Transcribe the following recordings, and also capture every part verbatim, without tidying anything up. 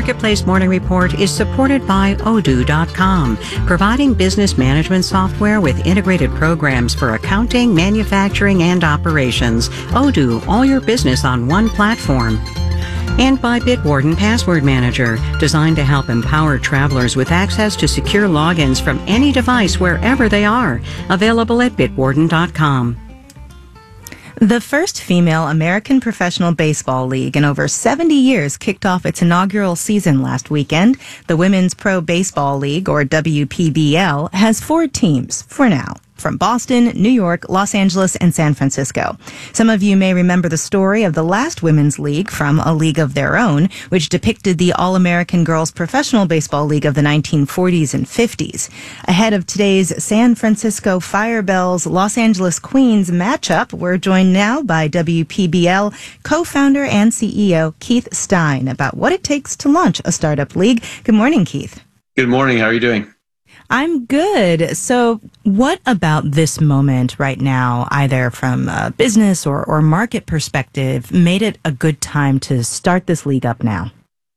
Marketplace Morning Report is supported by Odoo dot com, providing business management software with integrated programs for accounting, manufacturing, and operations. Odoo, all your business on one platform. And by Bitwarden Password Manager, designed to help empower travelers with access to secure logins from any device wherever they are. Available at Bitwarden dot com. The first female American Professional Baseball League in over seventy years kicked off its inaugural season last weekend. The Women's Pro Baseball League, or W P B L, has four teams for now, from Boston, New York, Los Angeles, and San Francisco. Some of you may remember the story of the last women's league from A League of Their Own, which depicted the All-American Girls Professional Baseball League of the nineteen forties and fifties. Ahead of today's San Francisco Firebells Los Angeles Queens matchup, we're joined now by W P B L co-founder and C E O Keith Stein about what it takes to launch a startup league. Good morning, Keith. Good morning. How are you doing? I'm good. So what about this moment right now, either from a business or, or market perspective, made it a good time to start this league up now?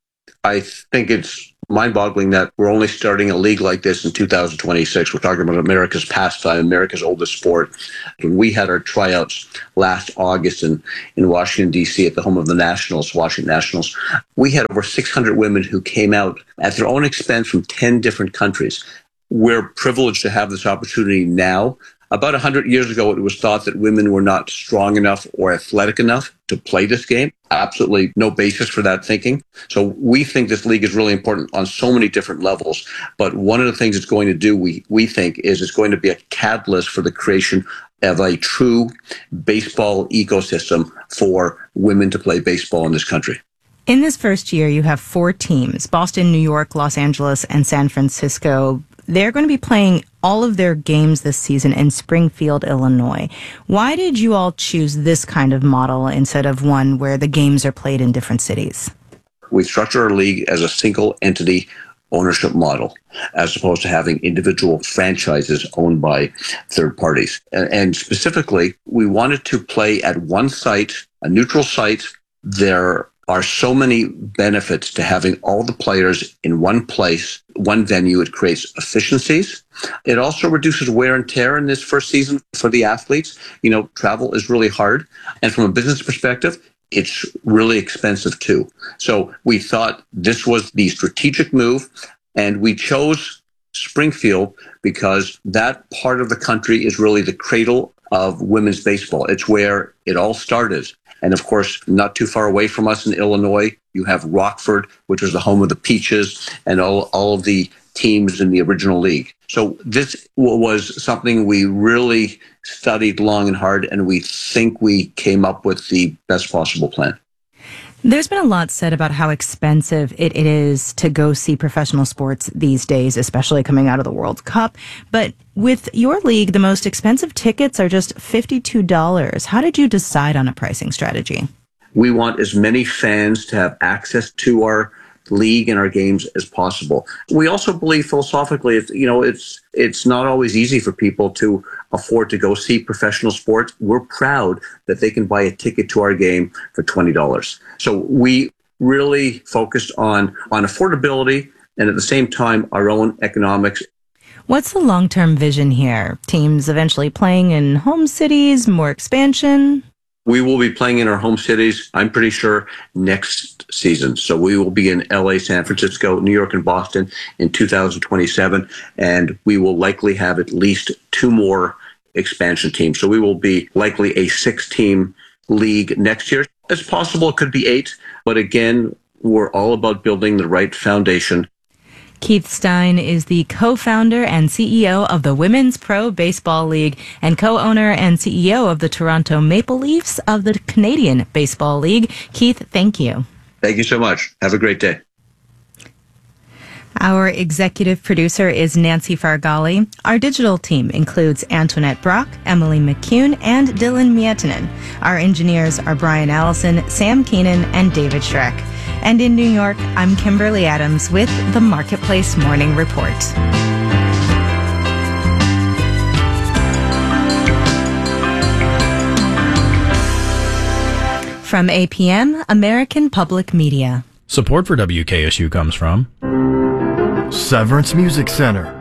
I think it's mind-boggling that we're only starting a league like this in two thousand twenty-six. We're talking about America's pastime, America's oldest sport. When we had our tryouts last August in, in Washington, D C at the home of the Nationals, Washington Nationals, we had over six hundred women who came out at their own expense from ten different countries. We're privileged to have this opportunity now. About one hundred years ago, it was thought that women were not strong enough or athletic enough to play this game. Absolutely no basis for that thinking. So we think this league is really important on so many different levels. But one of the things it's going to do, we, we think, is it's going to be a catalyst for the creation of a true baseball ecosystem for women to play baseball in this country. In this first year, you have four teams: Boston, New York, Los Angeles, and San Francisco. They're going to be playing all of their games this season in Springfield, Illinois. Why did you all choose this kind of model instead of one where the games are played in different cities? We structure our league as a single entity ownership model, as opposed to having individual franchises owned by third parties. And specifically, we wanted to play at one site, a neutral site. There are so many benefits to having all the players in one place, one venue. It creates efficiencies. It also reduces wear and tear in this first season for the athletes. You know, travel is really hard. And from a business perspective, it's really expensive too. So we thought this was the strategic move, and we chose Springfield because that part of the country is really the cradle of women's baseball. It's where it all started. And of course, not too far away from us in Illinois, you have Rockford, which is the home of the Peaches and all, all of the teams in the original league. So this was something we really studied long and hard, and we think we came up with the best possible plan. There's been a lot said about how expensive it is to go see professional sports these days, especially coming out of the World Cup. But with your league, the most expensive tickets are just fifty-two dollars. How did you decide on a pricing strategy? We want as many fans to have access to our league and our games as possible. We also believe philosophically, it's, you know, it's it's not always easy for people to afford to go see professional sports. We're proud that they can buy a ticket to our game for twenty dollars. So we really focused on, on affordability and at the same time, our own economics. What's the long-term vision here? Teams eventually playing in home cities, more expansion? We will be playing in our home cities, I'm pretty sure, next season. So we will be in L A, San Francisco, New York, and Boston in two thousand twenty-seven. And we will likely have at least two more expansion teams. So we will be likely a six-team league next year. It's possible it could be eight. But again, we're all about building the right foundation. Keith Stein is the co-founder and C E O of the Women's Pro Baseball League and co-owner and C E O of the Toronto Maple Leafs of the Canadian Baseball League. Keith, thank you. Thank you so much. Have a great day. Our executive producer is Nancy Fargali. Our digital team includes Antoinette Brock, Emily McCune, and Dylan Miettinen. Our engineers are Brian Allison, Sam Keenan, and David Schreck. And in New York, I'm Kimberly Adams with the Marketplace Morning Report. From A P M, American Public Media. Support for W K S U comes from Severance Music Center,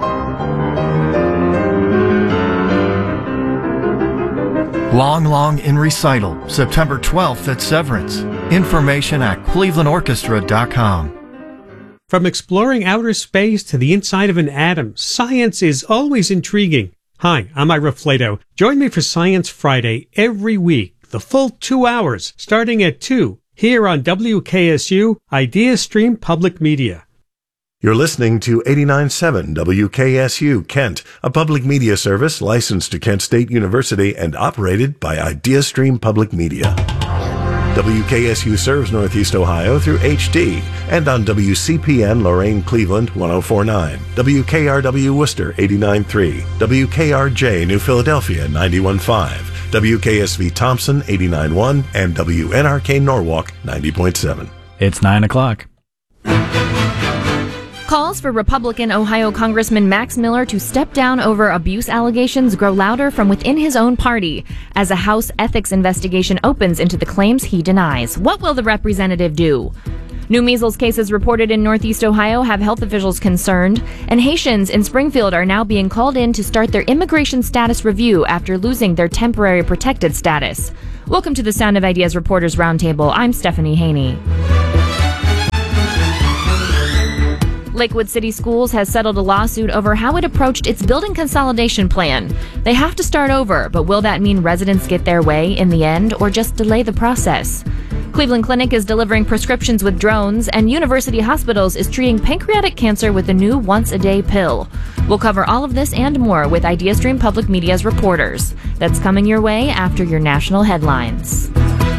Long Long in Recital, September twelfth at Severance. Information at cleveland orchestra dot com. From exploring outer space to the inside of an atom, science is always intriguing. Hi, I'm Ira Flato. Join me for Science Friday every week, the full two hours, starting at two, here on W K S U, Idea Stream Public Media. You're listening to eighty-nine point seven W K S U Kent, a public media service licensed to Kent State University and operated by IdeaStream Public Media. W K S U serves Northeast Ohio through H D and on W C P N Lorain Cleveland one oh four point nine, W K R W Worcester eighty-nine point three, W K R J New Philadelphia ninety-one point five, W K S V Thompson eighty-nine point one, and W N R K Norwalk ninety point seven. It's nine o'clock. Calls for Republican Ohio Congressman Max Miller to step down over abuse allegations grow louder from within his own party as a House ethics investigation opens into the claims he denies. What will the representative do? New measles cases reported in Northeast Ohio have health officials concerned, and Haitians in Springfield are now being called in to start their immigration status review after losing their temporary protected status. Welcome to the Sound of Ideas Reporters Roundtable. I'm Stephanie Haney. Lakewood City Schools has settled a lawsuit over how it approached its building consolidation plan. They have to start over, but will that mean residents get their way in the end or just delay the process? Cleveland Clinic is delivering prescriptions with drones, and University Hospitals is treating pancreatic cancer with a new once-a-day pill. We'll cover all of this and more with IdeaStream Public Media's reporters. That's coming your way after your national headlines.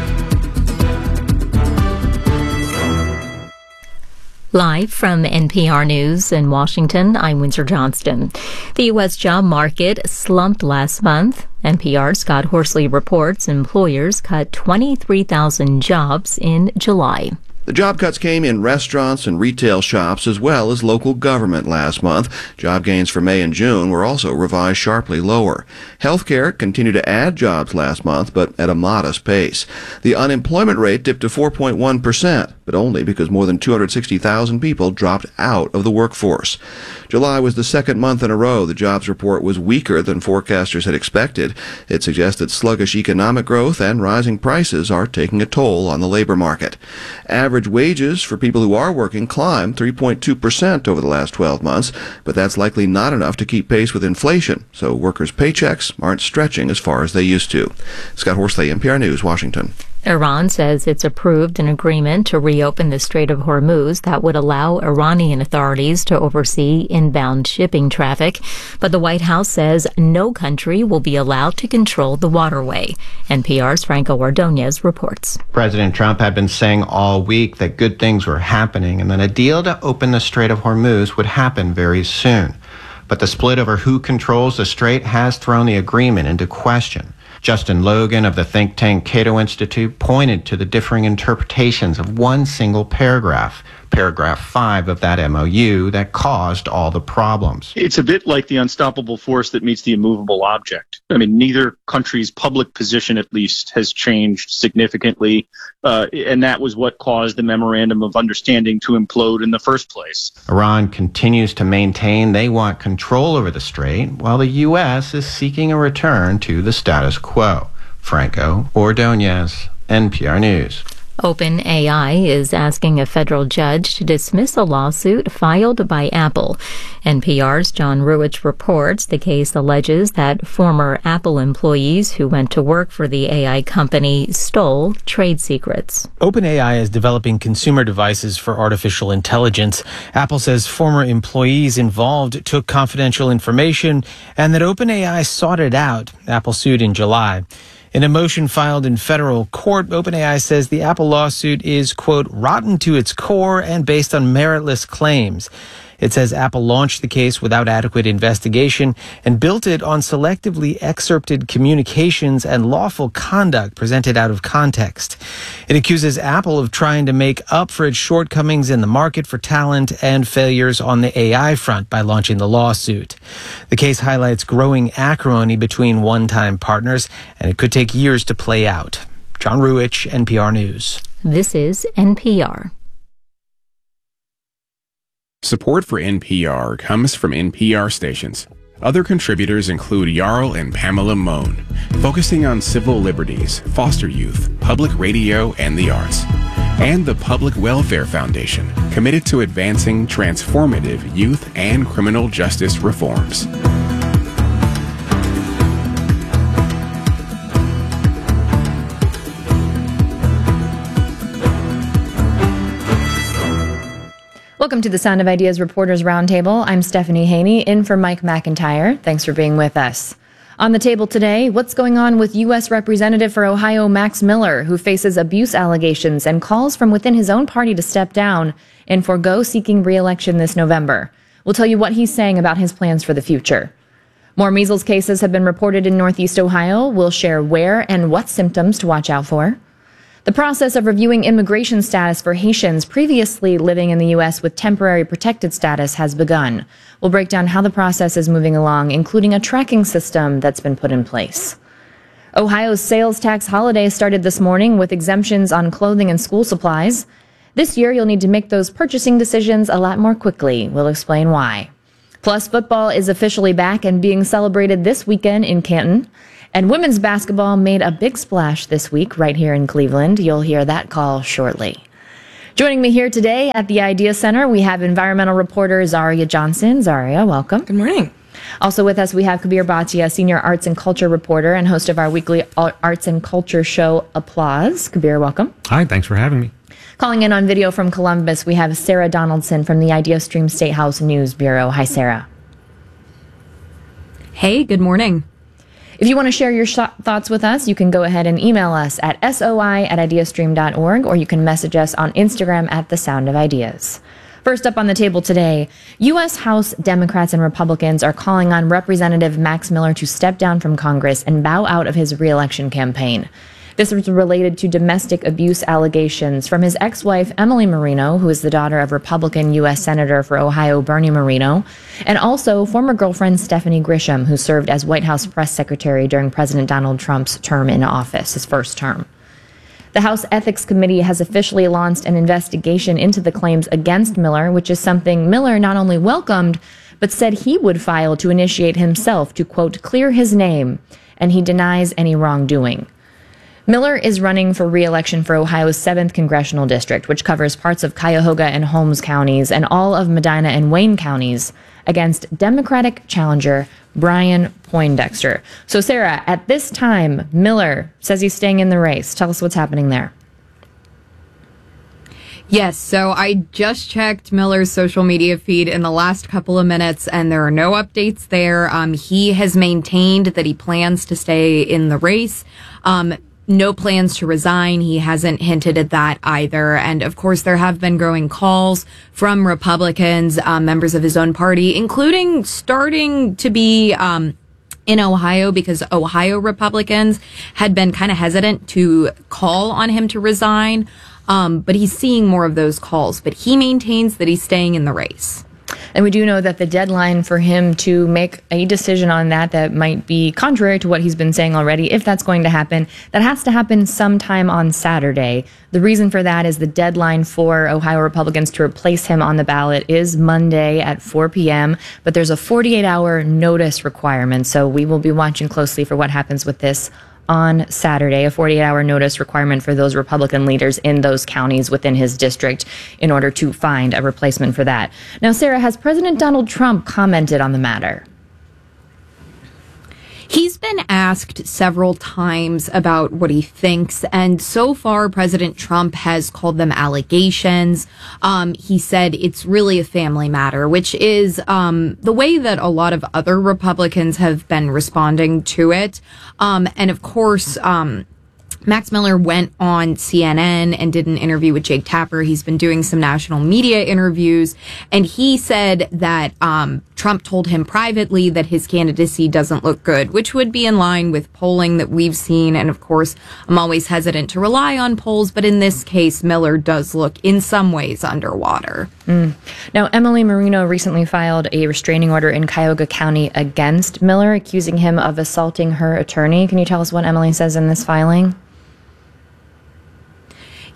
Live from N P R News in Washington, I'm Windsor Johnston. The U S job market slumped last month. N P R's Scott Horsley reports employers cut twenty-three thousand jobs in July. The job cuts came in restaurants and retail shops as well as local government last month. Job gains for May and June were also revised sharply lower. Healthcare continued to add jobs last month, but at a modest pace. The unemployment rate dipped to four point one percent, but only because more than two hundred sixty thousand people dropped out of the workforce. July was the second month in a row the jobs report was weaker than forecasters had expected. It suggests that sluggish economic growth and rising prices are taking a toll on the labor market. Average wages for people who are working climbed three point two percent over the last twelve months, but that's likely not enough to keep pace with inflation, so workers' paychecks aren't stretching as far as they used to. Scott Horsley, N P R News, Washington. Iran says it's approved an agreement to reopen the Strait of Hormuz that would allow Iranian authorities to oversee inbound shipping traffic. But the White House says no country will be allowed to control the waterway. N P R's Franco Ordonez reports. President Trump had been saying all week that good things were happening and that a deal to open the Strait of Hormuz would happen very soon. But the split over who controls the strait has thrown the agreement into question. Justin Logan of the think tank Cato Institute pointed to the differing interpretations of one single paragraph, paragraph five of that M O U, that caused all the problems. It's a bit like the unstoppable force that meets the immovable object. I mean, neither country's public position, at least, has changed significantly, uh, and that was what caused the memorandum of understanding to implode in the first place. Iran continues to maintain they want control over the strait, while the U S is seeking a return to the status quo. Franco Ordonez, N P R News. OpenAI is asking a federal judge to dismiss a lawsuit filed by Apple. N P R's John Ruwitch reports the case alleges that former Apple employees who went to work for the A I company stole trade secrets. OpenAI is developing consumer devices for artificial intelligence. Apple says former employees involved took confidential information and that OpenAI sought it out. Apple sued in July. In a motion filed in federal court, OpenAI says the Apple lawsuit is, quote, rotten to its core and based on meritless claims. It says Apple launched the case without adequate investigation and built it on selectively excerpted communications and lawful conduct presented out of context. It accuses Apple of trying to make up for its shortcomings in the market for talent and failures on the A I front by launching the lawsuit. The case highlights growing acrimony between one-time partners, and it could take years to play out. John Ruwitch, N P R News. This is N P R. Support for N P R comes from N P R stations. Other contributors include Jarl and Pamela Mohn, focusing on civil liberties, foster youth, public radio, and the arts. And the Public Welfare Foundation, committed to advancing transformative youth and criminal justice reforms. Welcome to the Sound of Ideas Reporters Roundtable. I'm Stephanie Haney, in for Mike McIntyre. Thanks for being with us. On the table today, what's going on with U S Representative for Ohio Max Miller, who faces abuse allegations and calls from within his own party to step down and forego seeking re-election this November. We'll tell you what he's saying about his plans for the future. More measles cases have been reported in Northeast Ohio. We'll share where and what symptoms to watch out for. The process of reviewing immigration status for Haitians previously living in the U S with temporary protected status has begun. We'll break down how the process is moving along, including a tracking system that's been put in place. Ohio's sales tax holiday started this morning with exemptions on clothing and school supplies. This year, you'll need to make those purchasing decisions a lot more quickly. We'll explain why. Plus, football is officially back and being celebrated this weekend in Canton. And women's basketball made a big splash this week right here in Cleveland. You'll hear that call shortly. Joining me here today at the Idea Center, we have environmental reporter Zaria Johnson. Zaria, welcome. Good morning. Also with us, we have Kabir Bhatia, senior arts and culture reporter and host of our weekly arts and culture show, Applause. Kabir, welcome. Hi, thanks for having me. Calling in on video from Columbus, we have Sarah Donaldson from the IdeaStream State House News Bureau. Hi, Sarah. Hey, good morning. If you want to share your sh- thoughts with us, you can go ahead and email us at soi at ideastream dot org, or you can message us on Instagram at The Sound of Ideas. First up on the table today, U S House Democrats and Republicans are calling on Representative Max Miller to step down from Congress and bow out of his re-election campaign. This was related to domestic abuse allegations from his ex-wife, Emily Marino, who is the daughter of Republican U S Senator for Ohio, Bernie Marino, and also former girlfriend Stephanie Grisham, who served as White House press secretary during President Donald Trump's term in office, his first term. The House Ethics Committee has officially launched an investigation into the claims against Miller, which is something Miller not only welcomed, but said he would file to initiate himself to, quote, clear his name, and he denies any wrongdoing. Miller is running for re-election for Ohio's seventh Congressional District, which covers parts of Cuyahoga and Holmes counties and all of Medina and Wayne counties, against Democratic challenger Brian Poindexter. So, Sarah, at this time, Miller says he's staying in the race. Tell us what's happening there. Yes, so I just checked Miller's social media feed in the last couple of minutes, and there are no updates there. Um, he has maintained that he plans to stay in the race. Um, No plans to resign. He hasn't hinted at that either. And of course, there have been growing calls from Republicans, um, members of his own party, including starting to be um, in Ohio, because Ohio Republicans had been kind of hesitant to call on him to resign. Um, but he's seeing more of those calls. But he maintains that he's staying in the race. And we do know that the deadline for him to make a decision on that that might be contrary to what he's been saying already, if that's going to happen, that has to happen sometime on Saturday. The reason for that is the deadline for Ohio Republicans to replace him on the ballot is Monday at four p.m., but there's a forty-eight hour notice requirement, so we will be watching closely for what happens with this on Saturday, a forty-eight hour notice requirement for those Republican leaders in those counties within his district in order to find a replacement for that. Now, Sarah, has President Donald Trump commented on the matter? He's been asked several times about what he thinks, and so far President Trump has called them allegations. Um, he said it's really a family matter, which is um, the way that a lot of other Republicans have been responding to it. Um, and of course, um, Max Miller went on C N N and did an interview with Jake Tapper. He's been doing some national media interviews, and he said that um, Trump told him privately that his candidacy doesn't look good, which would be in line with polling that we've seen. And of course, I'm always hesitant to rely on polls, but in this case, Miller does look in some ways underwater. Mm. Now, Emily Marino recently filed a restraining order in Cuyahoga County against Miller, accusing him of assaulting her attorney. Can you tell us what Emily says in this filing?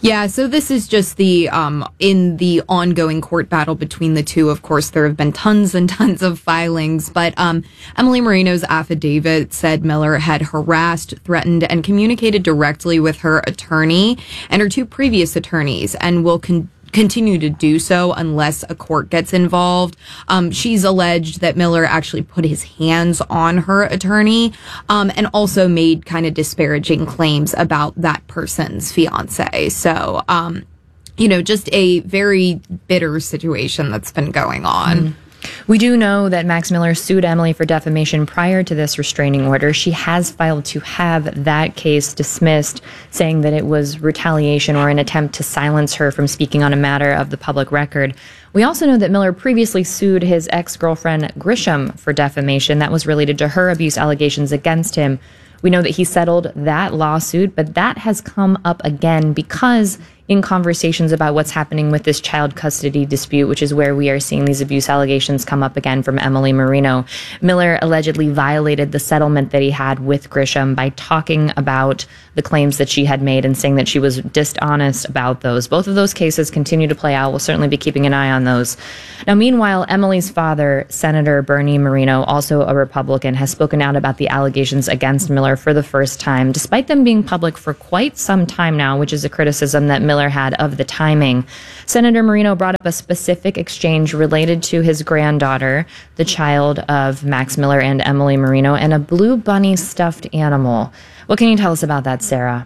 Yeah, so this is just the, um, in the ongoing court battle between the two. Of course, there have been tons and tons of filings, but um, Emily Marino's affidavit said Miller had harassed, threatened, and communicated directly with her attorney and her two previous attorneys, and will con- continue to do so unless a court gets involved. Um, she's alleged that Miller actually put his hands on her attorney, um, and also made kind of disparaging claims about that person's fiance. So, um, you know, just a very bitter situation that's been going on. Mm. We do know that Max Miller sued Emily for defamation prior to this restraining order. She has filed to have that case dismissed, saying that it was retaliation or an attempt to silence her from speaking on a matter of the public record. We also know that Miller previously sued his ex-girlfriend Grisham for defamation that was related to her abuse allegations against him. We know that he settled that lawsuit, but that has come up again because in conversations about what's happening with this child custody dispute, which is where we are seeing these abuse allegations come up again from Emily Marino, Miller allegedly violated the settlement that he had with Grisham by talking about the claims that she had made and saying that she was dishonest about those. Both of those cases continue to play out. We'll certainly be keeping an eye on those. Now, meanwhile, Emily's father, Senator Bernie Moreno, also a Republican, has spoken out about the allegations against Miller for the first time, despite them being public for quite some time now, which is a criticism that Miller had of the timing. Senator Moreno brought up a specific exchange related to his granddaughter, the child of Max Miller and Emily Marino, and a blue bunny stuffed animal. What can you tell us about that, Sarah?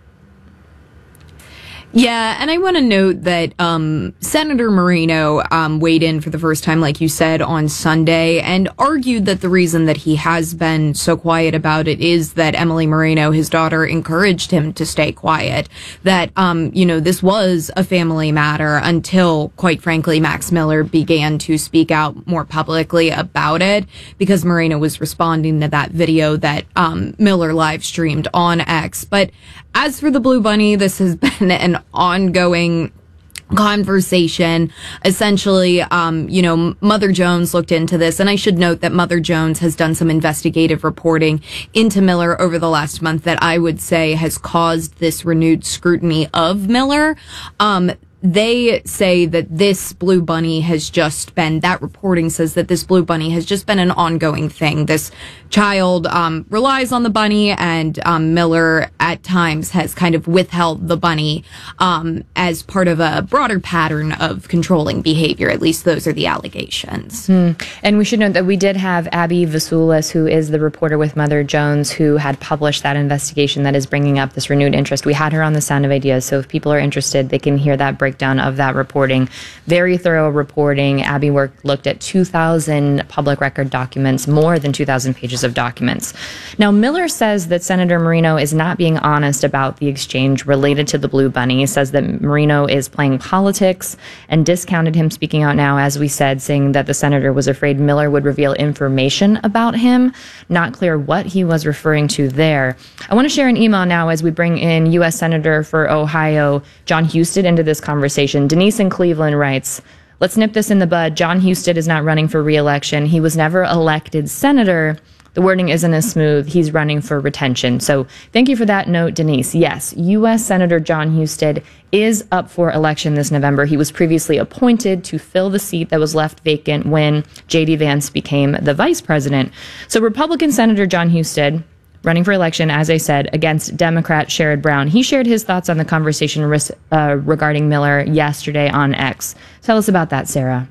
Yeah, and I want to note that um, Senator Moreno um, weighed in for the first time, like you said, on Sunday, and argued that the reason that he has been so quiet about it is that Emily Moreno, his daughter, encouraged him to stay quiet. That, um, you know, this was a family matter until, quite frankly, Max Miller began to speak out more publicly about it, because Moreno was responding to that video that um, Miller live streamed on X. But as for the Blue Bunny, this has been an ongoing conversation. Essentially, um, you know, Mother Jones looked into this, and I should note that Mother Jones has done some investigative reporting into Miller over the last month that I would say has caused this renewed scrutiny of Miller. Um, They say that this Blue Bunny has just been, that reporting says that this Blue Bunny has just been an ongoing thing. This child um, relies on the bunny, and um, Miller at times has kind of withheld the bunny um, as part of a broader pattern of controlling behavior. At least those are the allegations. Hmm. And we should note that we did have Abby Vasulis, who is the reporter with Mother Jones, who had published that investigation that is bringing up this renewed interest. We had her on the Sound of Ideas, so if people are interested, they can hear that break breakdown of that reporting. Very thorough reporting. Abby worked, looked at two thousand public record documents, more than two thousand pages of documents. Now, Miller says that Senator Moreno is not being honest about the exchange related to the Blue Bunny. He says that Moreno is playing politics and discounted him speaking out now, as we said, saying that the senator was afraid Miller would reveal information about him. Not clear what he was referring to there. I want to share an email now as we bring in U S Senator for Ohio, Jon Husted, into this conversation. Denise in Cleveland writes, let's nip this in the bud. Jon Husted is not running for re-election. He was never elected senator. The wording isn't as smooth. He's running for retention. So thank you for that note, Denise. Yes, U S Senator Jon Husted is up for election this November. He was previously appointed to fill the seat that was left vacant when J D Vance became the vice president. So Republican Senator Jon Husted, running for election, as I said, against Democrat Sherrod Brown. He shared his thoughts on the conversation uh, regarding Miller yesterday on X. Tell us about that, Sarah.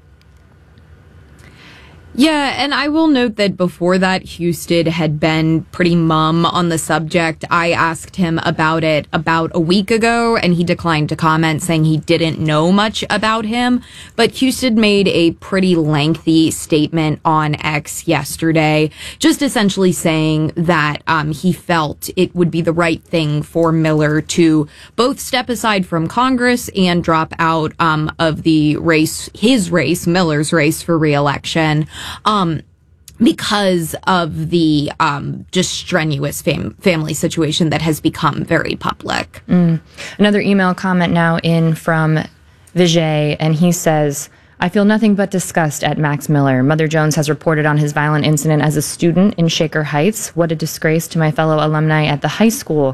Yeah, and I will note that before that, Husted had been pretty mum on the subject. I asked him about it about a week ago, and he declined to comment, saying he didn't know much about him. But Husted made a pretty lengthy statement on X yesterday, just essentially saying that um, he felt it would be the right thing for Miller to both step aside from Congress and drop out um, of the race, his race, Miller's race for re-election. Um, because of the um, just strenuous fam- family situation that has become very public. Mm. Another email comment now in from Vijay, and he says, I feel nothing but disgust at Max Miller. Mother Jones has reported on his violent incident as a student in Shaker Heights. What a disgrace to my fellow alumni at the high school.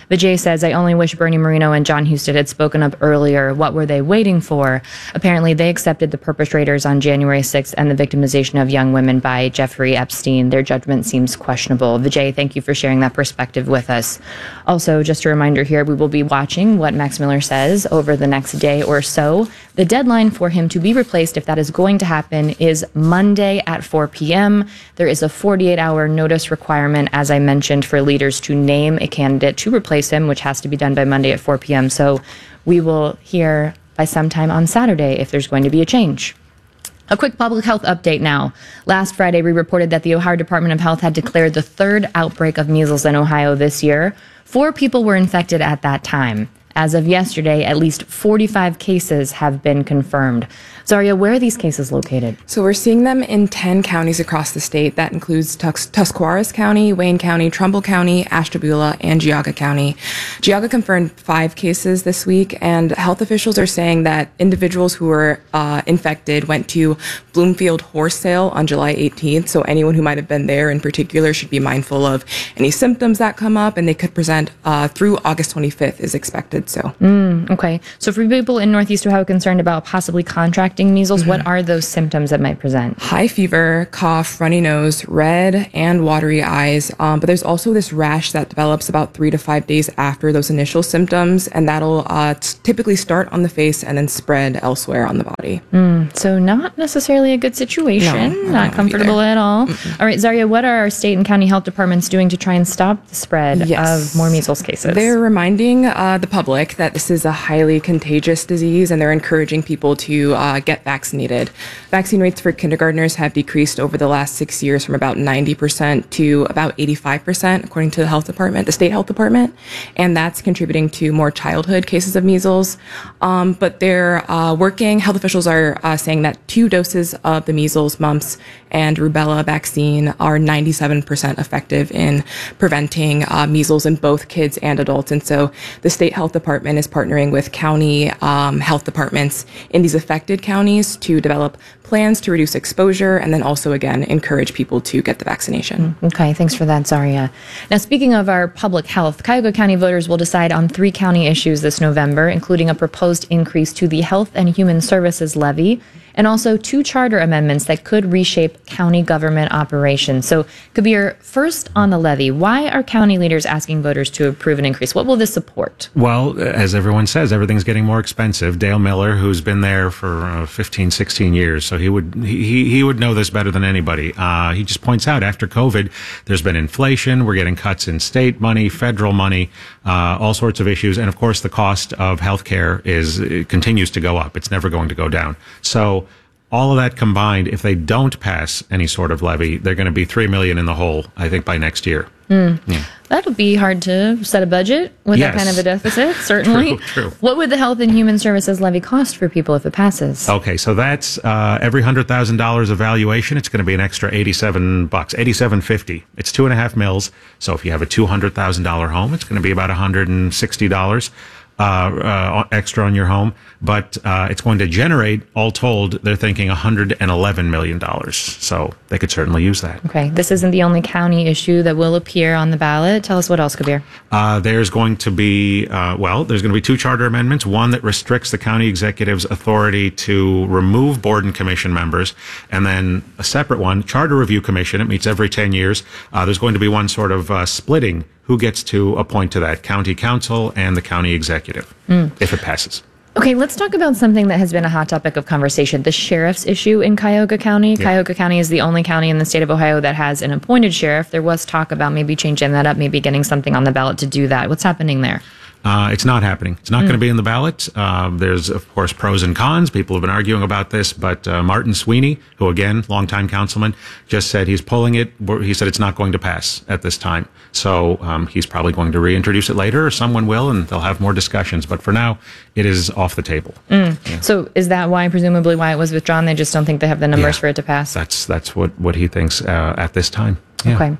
Vijay says, I only wish Bernie Moreno and John Husted had spoken up earlier. What were they waiting for? Apparently, they accepted the perpetrators on January sixth and the victimization of young women by Jeffrey Epstein. Their judgment seems questionable. Vijay, thank you for sharing that perspective with us. Also, just a reminder here, we will be watching what Max Miller says over the next day or so. The deadline for him to be replaced, if that is going to happen, is Monday at four p.m. There is a forty-eight hour notice requirement, as I mentioned, for leaders to name a candidate to replace him, which has to be done by Monday at four p.m. So we will hear by sometime on Saturday if there's going to be a change. A quick public health update now. Last Friday, we reported that the Ohio Department of Health had declared the third outbreak of measles in Ohio this year. Four people were infected at that time. As of yesterday, at least forty-five cases have been confirmed. Zaria, where are these cases located? So we're seeing them in ten counties across the state. That includes Tus- Tuscarawas County, Wayne County, Trumbull County, Ashtabula, and Geauga County. Geauga confirmed five cases this week, and health officials are saying that individuals who were uh, infected went to Bloomfield Horse Sale on July eighteenth. So anyone who might have been there in particular should be mindful of any symptoms that come up, and they could present uh, through August twenty-fifth is expected. So, mm, okay. So for people in Northeast Ohio concerned about possibly contracting measles, mm-hmm. what are those symptoms that might present? High fever, cough, runny nose, red and watery eyes. Um, but there's also this rash that develops about three to five days after those initial symptoms, and that'll uh, t- typically start on the face and then spread elsewhere on the body. Mm, so not necessarily a good situation. No, not comfortable either. at all. Mm-mm. All right, Zaria, what are our state and county health departments doing to try and stop the spread yes. of more measles cases? They're reminding uh, the public that this is a highly contagious disease, and they're encouraging people to uh, get vaccinated. Vaccine rates for kindergartners have decreased over the last six years from about ninety percent to about eighty-five percent, according to the health department, the state health department, and that's contributing to more childhood cases of measles. Um, but they're uh, working, health officials are uh, saying that two doses of the measles, mumps, and rubella vaccine are ninety-seven percent effective in preventing uh, measles in both kids and adults. And so the state health department is partnering with county um, health departments in these affected counties to develop plans to reduce exposure and then also, again, encourage people to get the vaccination. Okay, thanks for that, Zaria. Now, speaking of our public health, Cuyahoga County voters will decide on three county issues this November, including a proposed increase to the Health and Human Services levy, and also two charter amendments that could reshape county government operations. So, Kabir, first on the levy, why are county leaders asking voters to approve an increase? What will this support? Well, as everyone says, everything's getting more expensive. Dale Miller, who's been there for uh, fifteen, sixteen years, so he would he he would know this better than anybody. Uh, he just points out after COVID, there's been inflation. We're getting cuts in state money, federal money, uh, all sorts of issues, and of course, the cost of healthcare is it continues to go up. It's never going to go down. So. All of that combined, if they don't pass any sort of levy, they're going to be three million in the hole, I think, by next year. Mm. Yeah. That'll be hard to set a budget with Yes. that kind of a deficit, certainly. True, true. What would the Health and Human Services levy cost for people if it passes? Okay, so that's uh, every one hundred thousand dollars evaluation, it's going to be an extra eighty-seven bucks, eighty-seven fifty. It's two and a half mils. So if you have a two hundred thousand dollars home, it's going to be about one hundred sixty dollars. Uh, uh, extra on your home, but uh, it's going to generate, all told, they're thinking one hundred eleven million dollars. So they could certainly use that. Okay, this isn't the only county issue that will appear on the ballot. Tell us what else, Kabir. Uh, there's going to be, uh, well, there's going to be two charter amendments. One that restricts the county executive's authority to remove board and commission members, and then a separate one, Charter Review Commission. It meets every ten years. Uh, there's going to be one sort of uh, splitting who gets to appoint to that, county council and the county executive, Mm. if it passes. Okay, let's talk about something that has been a hot topic of conversation, the sheriff's issue in Cuyahoga County. Yeah. Cuyahoga County is the only county in the state of Ohio that has an appointed sheriff. There was talk about maybe changing that up, maybe getting something on the ballot to do that. What's happening there? Uh, it's not happening. It's not Mm. going to be in the ballot. Uh, there's, of course, pros and cons. People have been arguing about this, but uh, Martin Sweeney, who, again, longtime councilman, just said he's pulling it. He said it's not going to pass at this time. So um, he's probably going to reintroduce it later, or someone will, and they'll have more discussions. But for now, it is off the table. Mm. Yeah. So is that why, presumably, why it was withdrawn? They just don't think they have the numbers Yeah. for it to pass? That's that's what, what he thinks uh, at this time. Yeah. Okay.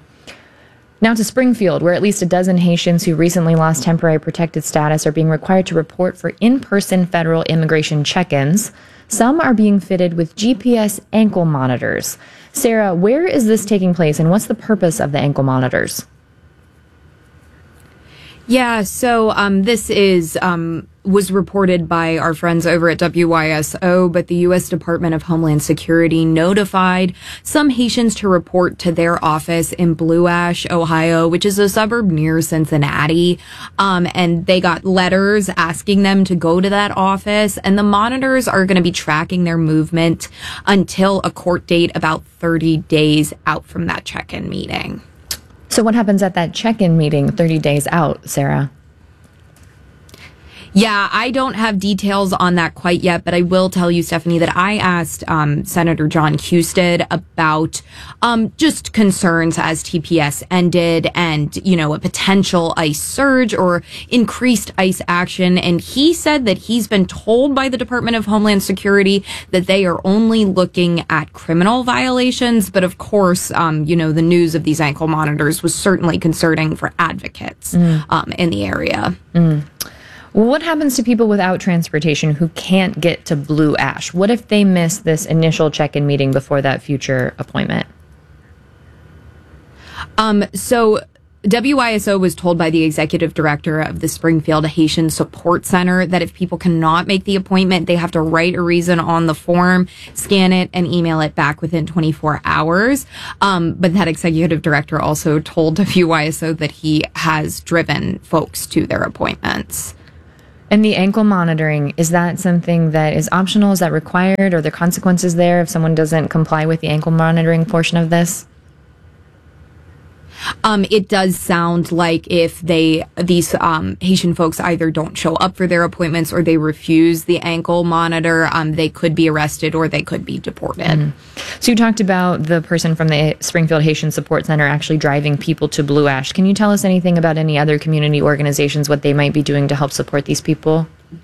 Now to Springfield, where at least a dozen Haitians who recently lost temporary protected status are being required to report for in-person federal immigration check-ins. Some are being fitted with G P S ankle monitors. Sarah, where is this taking place, and what's the purpose of the ankle monitors? Yeah, so um, this is um, was reported by our friends over at W Y S O, but the U S Department of Homeland Security notified some Haitians to report to their office in Blue Ash, Ohio, which is a suburb near Cincinnati. Um, and they got letters asking them to go to that office, and the monitors are going to be tracking their movement until a court date about thirty days out from that check-in meeting. So what happens at that check-in meeting thirty days out, Sarah? Yeah, I don't have details on that quite yet, but I will tell you, Stephanie, that I asked um, Senator John Husted about um, just concerns as T P S ended and, you know, a potential ICE surge or increased ICE action. And he said that he's been told by the Department of Homeland Security that they are only looking at criminal violations. But of course, um, you know, the news of these ankle monitors was certainly concerning for advocates mm. um, in the area. Mm. Well, what happens to people without transportation who can't get to Blue Ash? What if they miss this initial check-in meeting before that future appointment? Um, so W Y S O was told by the executive director of the Springfield Haitian Support Center that if people cannot make the appointment, they have to write a reason on the form, scan it, and email it back within twenty-four hours. Um, but that executive director also told W Y S O that he has driven folks to their appointments. And the ankle monitoring, is that something that is optional? Is that required? Are there consequences there if someone doesn't comply with the ankle monitoring portion of this? Um, it does sound like if they, these um, Haitian folks either don't show up for their appointments or they refuse the ankle monitor, um, they could be arrested or they could be deported. Mm-hmm. So you talked about the person from the Springfield Haitian Support Center actually driving people to Blue Ash. Can you tell us anything about any other community organizations, what they might be doing to help support these people?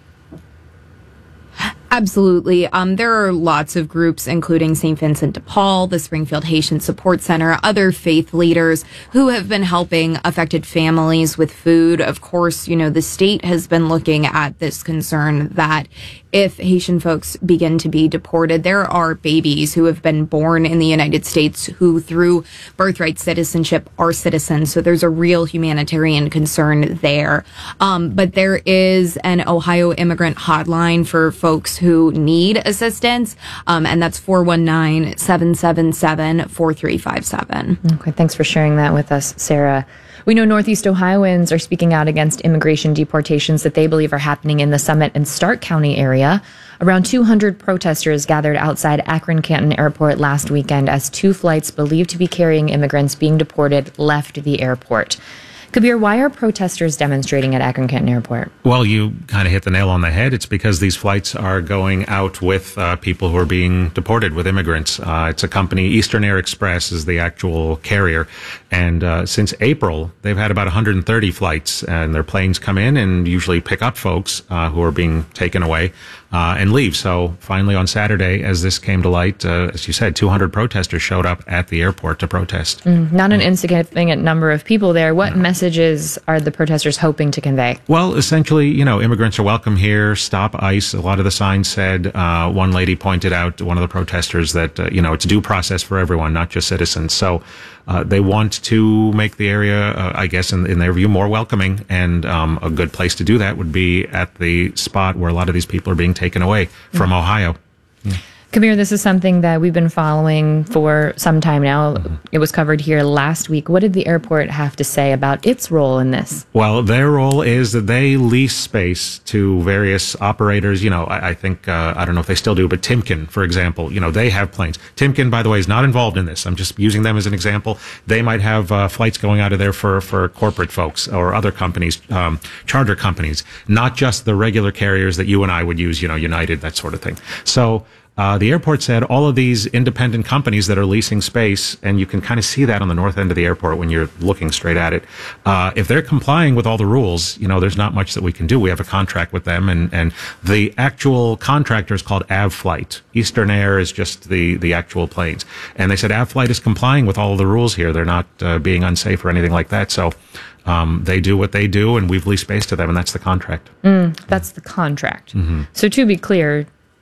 Absolutely. Um, there are lots of groups, including Saint Vincent de Paul, the Springfield Haitian Support Center, other faith leaders who have been helping affected families with food. Of course, you know, the state has been looking at this concern that if Haitian folks begin to be deported, there are babies who have been born in the United States who, through birthright citizenship, are citizens. So there's a real humanitarian concern there. Um, but there is an Ohio immigrant hotline for folks who need assistance, um, and that's four one nine, seven seven seven, four three five seven. Okay, thanks for sharing that with us, Sarah. We know Northeast Ohioans are speaking out against immigration deportations that they believe are happening in the Summit and Stark County area. Around two hundred protesters gathered outside Akron-Canton Airport last weekend as two flights believed to be carrying immigrants being deported left the airport. Kabir, why are protesters demonstrating at Akron-Canton Airport? Well, you kind of hit the nail on the head. It's because these flights are going out with uh, people who are being deported, with immigrants. Uh, it's a company, Eastern Air Express is the actual carrier. And uh, since April, they've had about one hundred thirty flights, and their planes come in and usually pick up folks uh, who are being taken away uh, and leave. So finally on Saturday, as this came to light, uh, as you said, two hundred protesters showed up at the airport to protest. Mm, not an insignificant number of people there. What no. messages are the protesters hoping to convey? Well, essentially, you know, immigrants are welcome here. Stop ICE. A lot of the signs said, uh, one lady pointed out, one of the protesters, that, uh, you know, it's due process for everyone, not just citizens. So uh, they want to make the area, uh, I guess, in, in their view, more welcoming. And um, a good place to do that would be at the spot where a lot of these people are being taken away from mm-hmm. Ohio. Yeah. Kabir, this is something that we've been following for some time now. Mm-hmm. It was covered here last week. What did the airport have to say about its role in this? Well, their role is that they lease space to various operators. You know, I, I think, uh, I don't know if they still do, but Timken, for example, you know, they have planes. Timken, by the way, is not involved in this. I'm just using them as an example. They might have uh, flights going out of there for, for corporate folks or other companies, um, charter companies, not just the regular carriers that you and I would use, you know, United, that sort of thing. So, Uh, the airport said all of these independent companies that are leasing space, and you can kind of see that on the north end of the airport when you're looking straight at it, uh, if they're complying with all the rules, you know, there's not much that we can do. We have a contract with them, and, and the actual contractor is called Avflight. Eastern Air is just the, the actual planes. And they said Avflight is complying with all of the rules here. They're not uh, being unsafe or anything like that. So um, they do what they do, and we've leased space to them, and that's the contract. Mm, that's the contract. Mm-hmm. So to be clear,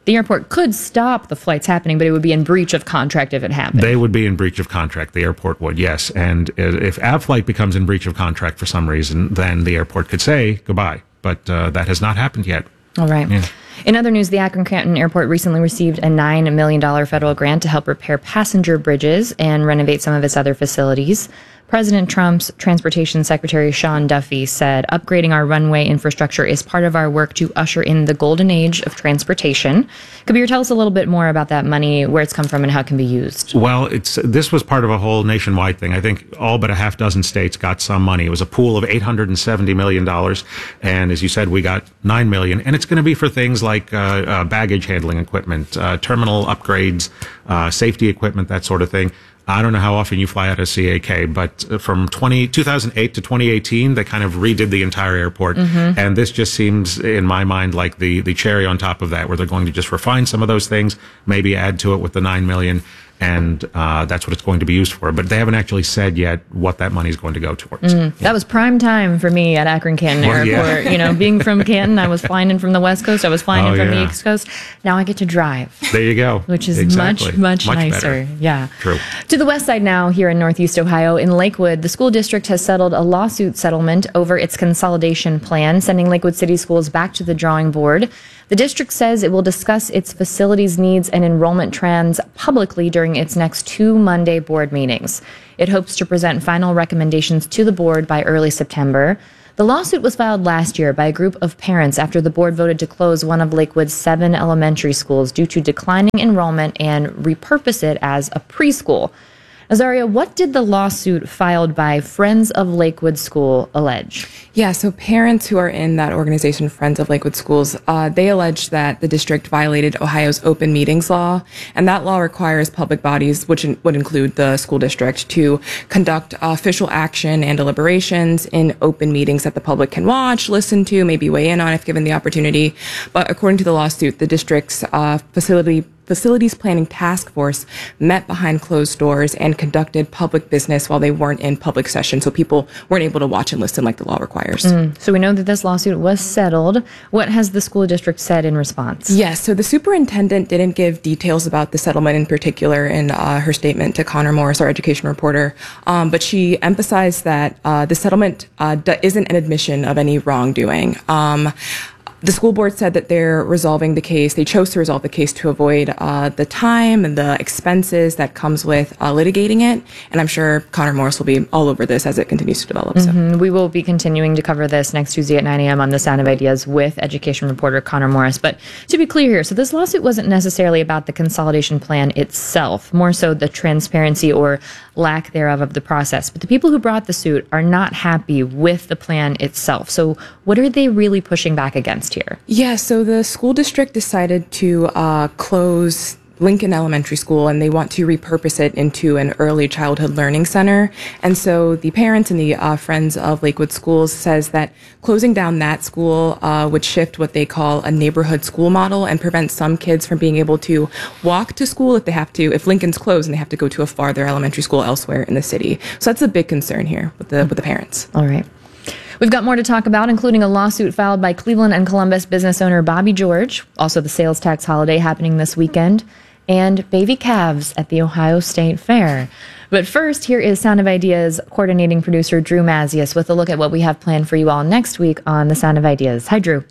the airport could stop the flights happening, but it would be in breach of contract if it happened. They would be in breach of contract. The airport would, yes. And if AvFlight becomes in breach of contract for some reason, then the airport could say goodbye. But uh, that has not happened yet. All right. Yeah. In other news, the Akron-Canton Airport recently received a nine million dollars federal grant to help repair passenger bridges and renovate some of its other facilities. President Trump's Transportation Secretary Sean Duffy said, upgrading our runway infrastructure is part of our work to usher in the golden age of transportation. Kabir, tell us a little bit more about that money, where it's come from, and how it can be used. Well, it's this was part of a whole nationwide thing. I think all but a half dozen states got some money. It was a pool of eight hundred seventy million dollars. And as you said, we got nine million dollars. And it's going to be for things like uh, uh, baggage handling equipment, uh, terminal upgrades, uh, safety equipment, that sort of thing. I don't know how often you fly out of C A K, but from twenty, two thousand eight to twenty eighteen, they kind of redid the entire airport. Mm-hmm. And this just seems, in my mind, like the, the cherry on top of that, where they're going to just refine some of those things, maybe add to it with the nine million dollars. And uh, that's what it's going to be used for. But they haven't actually said yet what that money is going to go towards. Mm, yeah. That was prime time for me at Akron-Canton well, Airport. Yeah. You know, being from Canton, I was flying in from the West Coast. I was flying oh, in from yeah. the East Coast. Now I get to drive. There you go. Which is exactly. much, much, much nicer. Better. Yeah. True. To the west side now, here in Northeast Ohio, in Lakewood, the school district has settled a lawsuit settlement over its consolidation plan, sending Lakewood City Schools back to the drawing board. The district says it will discuss its facilities needs and enrollment trends publicly during its next two Monday board meetings. It hopes to present final recommendations to the board by early September. The lawsuit was filed last year by a group of parents after the board voted to close one of Lakewood's seven elementary schools due to declining enrollment and repurpose it as a preschool. Azaria, what did the lawsuit filed by Friends of Lakewood School allege? Yeah, so parents who are in that organization, Friends of Lakewood Schools, uh, they allege that the district violated Ohio's open meetings law, and that law requires public bodies, which in, would include the school district, to conduct official action and deliberations in open meetings that the public can watch, listen to, maybe weigh in on if given the opportunity. But according to the lawsuit, the district's uh, facility Facilities Planning Task Force met behind closed doors and conducted public business while they weren't in public session, so people weren't able to watch and listen like the law requires. Mm. So we know that this lawsuit was settled. What has the school district said in response? Yes, so the superintendent didn't give details about the settlement in particular in uh, her statement to Connor Morris, our education reporter, um, but she emphasized that uh, the settlement uh, d- isn't an admission of any wrongdoing. Um, The school board said that they're resolving the case. They chose to resolve the case to avoid uh, the time and the expenses that comes with uh, litigating it. And I'm sure Connor Morris will be all over this as it continues to develop. So. Mm-hmm. We will be continuing to cover this next Tuesday at nine a.m. on The Sound of Ideas with education reporter Connor Morris. But to be clear here, so this lawsuit wasn't necessarily about the consolidation plan itself, more so the transparency or lack thereof of the process. But the people who brought the suit are not happy with the plan itself. So what are they really pushing back against here? Yeah, so the school district decided to uh, close Lincoln Elementary School, and they want to repurpose it into an early childhood learning center. And so the parents and the uh, Friends of Lakewood Schools says that closing down that school uh, would shift what they call a neighborhood school model and prevent some kids from being able to walk to school if they have to, if Lincoln's closed and they have to go to a farther elementary school elsewhere in the city. So that's a big concern here with the with the parents. All right. We've got more to talk about, including a lawsuit filed by Cleveland and Columbus business owner Bobby George, also the sales tax holiday happening this weekend, and baby calves at the Ohio State Fair. But first, here is Sound of Ideas coordinating producer Drew Mazius with a look at what we have planned for you all next week on The Sound of Ideas. Hi, Drew.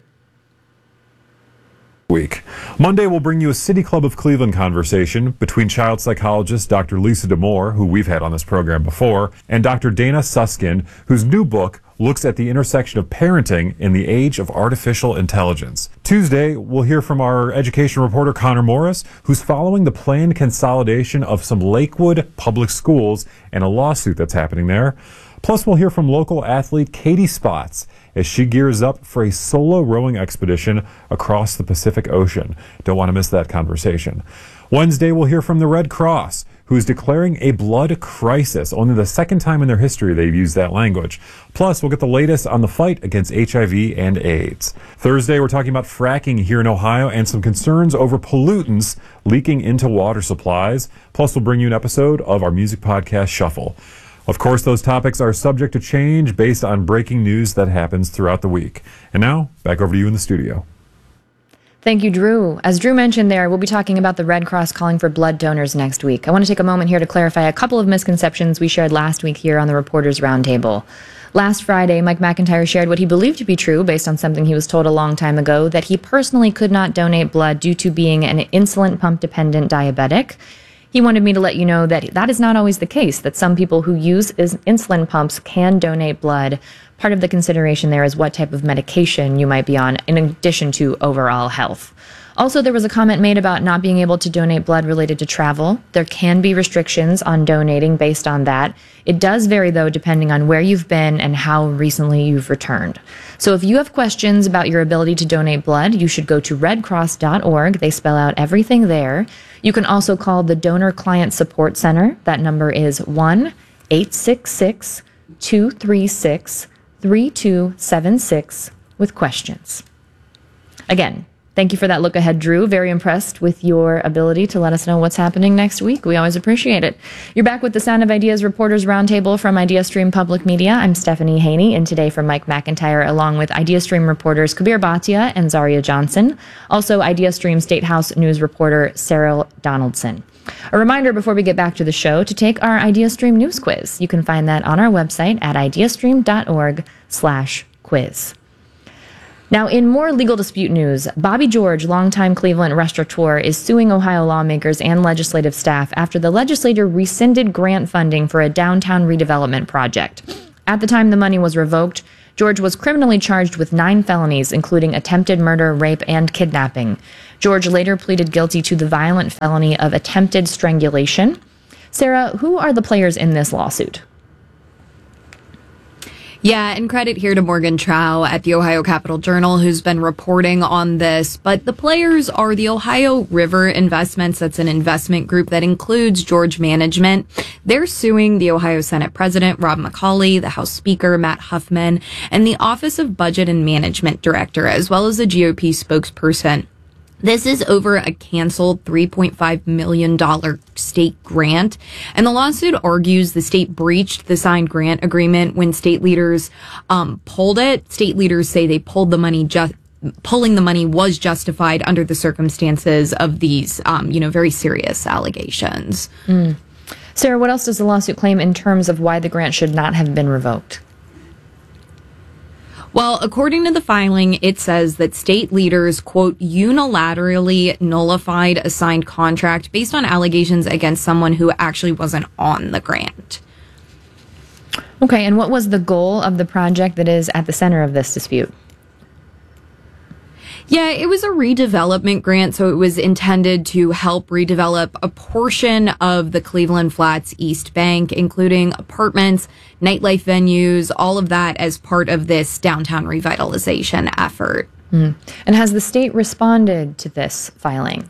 Week. Monday will bring you a City Club of Cleveland conversation between child psychologist Doctor Lisa D'Amour, who we've had on this program before, and Doctor Dana Susskind, whose new book looks at the intersection of parenting in the age of artificial intelligence. Tuesday, we'll hear from our education reporter Connor Morris, who's following the planned consolidation of some Lakewood public schools and a lawsuit that's happening there. Plus, we'll hear from local athlete Katie Spots as she gears up for a solo rowing expedition across the Pacific Ocean. Don't want to miss that conversation. Wednesday, we'll hear from the Red Cross, who's declaring a blood crisis. Only the second time in their history they've used that language. Plus, we'll get the latest on the fight against H I V and AIDS. Thursday, we're talking about fracking here in Ohio and some concerns over pollutants leaking into water supplies. Plus, we'll bring you an episode of our music podcast, Shuffle. Of course, those topics are subject to change based on breaking news that happens throughout the week. And now, back over to you in the studio. Thank you, Drew. As Drew mentioned there, we'll be talking about the Red Cross calling for blood donors next week. I want to take a moment here to clarify a couple of misconceptions we shared last week here on the Reporters Roundtable. Last Friday, Mike McIntyre shared what he believed to be true based on something he was told a long time ago, that he personally could not donate blood due to being an insulin pump dependent diabetic. He wanted me to let you know that that is not always the case, that some people who use is- insulin pumps can donate blood. Part of the consideration there is what type of medication you might be on, in addition to overall health. Also, there was a comment made about not being able to donate blood related to travel. There can be restrictions on donating based on that. It does vary, though, depending on where you've been and how recently you've returned. So if you have questions about your ability to donate blood, you should go to red cross dot org. They spell out everything there. You can also call the Donor Client Support Center. That number is one eight six six, two three six, three two seven six with questions. Again, thank you for that look ahead, Drew. Very impressed with your ability to let us know what's happening next week. We always appreciate it. You're back with the Sound of Ideas Reporters Roundtable from IdeaStream Public Media. I'm Stephanie Haney, and today from Mike McIntyre, along with IdeaStream reporters Kabir Bhatia and Zaria Johnson. Also, IdeaStream State House News reporter Sarah Donaldson. A reminder before we get back to the show to take our IdeaStream news quiz. You can find that on our website at ideastream dot org slash quiz. Now, in more legal dispute news, Bobby George, longtime Cleveland restaurateur, is suing Ohio lawmakers and legislative staff after the legislature rescinded grant funding for a downtown redevelopment project. At the time the money was revoked, George was criminally charged with nine felonies, including attempted murder, rape, and kidnapping. George later pleaded guilty to the violent felony of attempted strangulation. Sarah, who are the players in this lawsuit? Yeah, and credit here to Morgan Trow at the Ohio Capital Journal, who's been reporting on this. But the players are the Ohio River Investments. That's an investment group that includes George Management. They're suing the Ohio Senate President, Rob McCauley, the House Speaker, Matt Huffman, and the Office of Budget and Management Director, as well as a G O P spokesperson. This is over a canceled three point five million dollars state grant. And the lawsuit argues the state breached the signed grant agreement when state leaders um, pulled it. State leaders say they pulled the money just pulling the money was justified under the circumstances of these, um, you know, very serious allegations. Mm. Sarah, what else does the lawsuit claim in terms of why the grant should not have been revoked? Well, according to the filing, it says that state leaders, quote, unilaterally nullified a signed contract based on allegations against someone who actually wasn't on the grant. Okay, and what was the goal of the project that is at the center of this dispute? Yeah, it was a redevelopment grant, so it was intended to help redevelop a portion of the Cleveland Flats East Bank, including apartments, nightlife venues, all of that as part of this downtown revitalization effort. Mm. And has the state responded to this filing?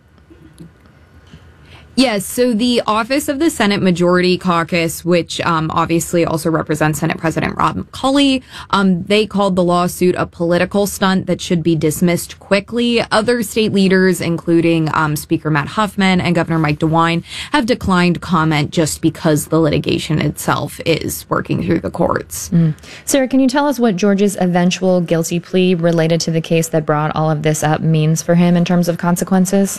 Yes, so the Office of the Senate Majority Caucus, which um, obviously also represents Senate President Rob McCauley, um, they called the lawsuit a political stunt that should be dismissed quickly. Other state leaders, including um, Speaker Matt Huffman and Governor Mike DeWine, have declined comment just because the litigation itself is working through the courts. Mm. Sarah, can you tell us what George's eventual guilty plea related to the case that brought all of this up means for him in terms of consequences?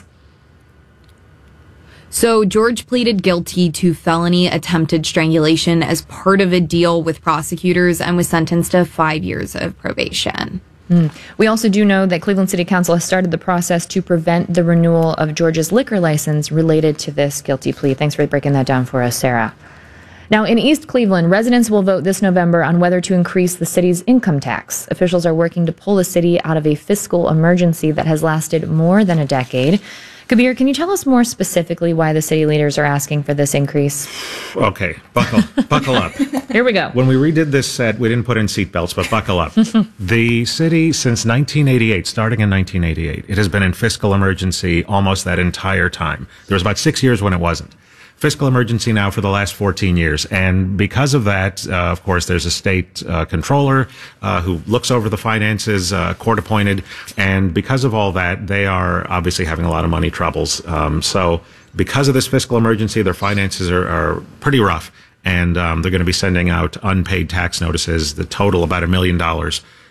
So George pleaded guilty to felony attempted strangulation as part of a deal with prosecutors and was sentenced to five years of probation. Mm. We also do know that Cleveland City Council has started the process to prevent the renewal of George's liquor license related to this guilty plea. Thanks for breaking that down for us, Sarah. Now, in East Cleveland, residents will vote this November on whether to increase the city's income tax. Officials are working to pull the city out of a fiscal emergency that has lasted more than a decade. Kabir, can you tell us more specifically why the city leaders are asking for this increase? Okay, buckle, buckle up. Here we go. When we redid this set, we didn't put in seatbelts, but buckle up. The city, since nineteen eighty-eight, starting in nineteen eighty-eight, it has been in fiscal emergency almost that entire time. There was about six years when it wasn't. Fiscal emergency now for the last fourteen years. And because of that, uh, of course, there's a state uh, controller uh, who looks over the finances, uh, court appointed. And because of all that, they are obviously having a lot of money troubles. Um, so because of this fiscal emergency, their finances are, are pretty rough. And um, they're going to be sending out unpaid tax notices that total about a million dollars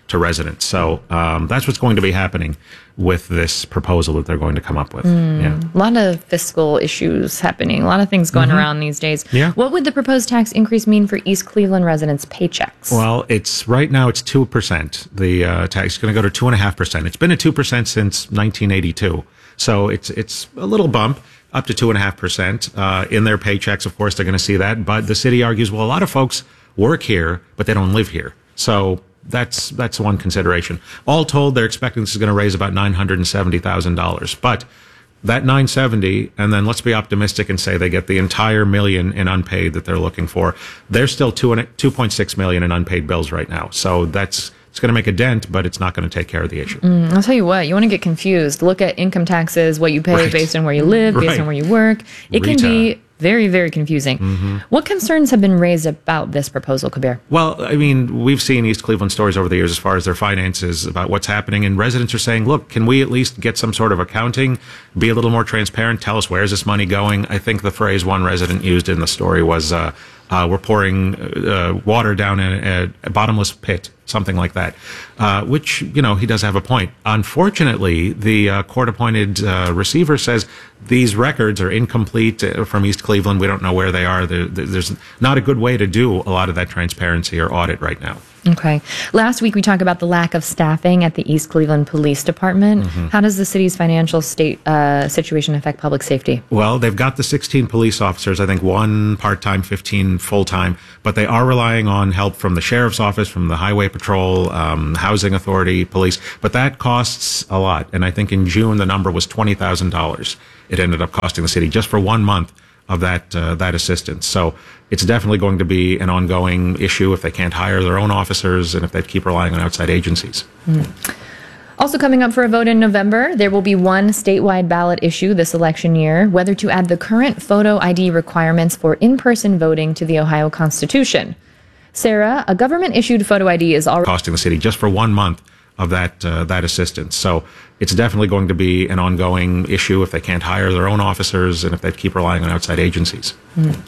to residents. So um, that's what's going to be happening with this proposal that they're going to come up with. Mm, Yeah. A lot of fiscal issues happening, a lot of things going Mhm. around these days. Yeah. What would the proposed tax increase mean for East Cleveland residents' paychecks? Well, it's right now it's two percent. The uh, tax is going to go to two and a half percent. It's been at two percent since nineteen eighty-two. So it's it's a little bump up to two and a half percent uh, in their paychecks. Of course, they're going to see that. But the city argues, well, a lot of folks work here, but they don't live here. So that's that's one consideration. All told, they're expecting this is going to raise about nine hundred seventy thousand dollars. But that nine seventy, and then let's be optimistic and say they get the entire million in unpaid that they're looking for. They're still two and two point six million in unpaid bills right now. So that's it's going to make a dent, but it's not going to take care of the issue. Mm, I'll tell you what, you want to get confused. Look at income taxes, what you pay Right. based on where you live, based Right. on where you work. It can be very, very confusing. Mhm. What concerns have been raised about this proposal, Kabir? Well, I mean, we've seen East Cleveland stories over the years as far as their finances, about what's happening, and residents are saying, look, can we at least get some sort of accounting, be a little more transparent, tell us where's this money going? I think the phrase one resident used in the story was, uh, uh, we're pouring uh, water down a, a bottomless pit, something like that, uh, which, you know, he does have a point. Unfortunately, the uh, court-appointed uh, receiver says these records are incomplete uh, from East Cleveland. We don't know where they are. There, there's not a good way to do a lot of that transparency or audit right now. Okay. Last week, we talked about the lack of staffing at the East Cleveland Police Department. Mhm. How does the city's financial state uh, situation affect public safety? Well, they've got the sixteen police officers, I think one part-time, fifteen full-time, but they are relying on help from the sheriff's office, from the highway patrol, um, housing authority, police, but that costs a lot. And I think in June, the number was twenty thousand dollars. It ended up costing the city just for one month of that uh, that assistance. So it's definitely going to be an ongoing issue if they can't hire their own officers and if they keep relying on outside agencies. Mm. Also coming up for a vote in November, there will be one statewide ballot issue this election year, whether to add the current photo I D requirements for in-person voting to the Ohio Constitution. Sarah, a government-issued photo I D is already Costing the city just for one month of that uh, that assistance. So it's definitely going to be an ongoing issue if they can't hire their own officers and if they keep relying on outside agencies. Mm.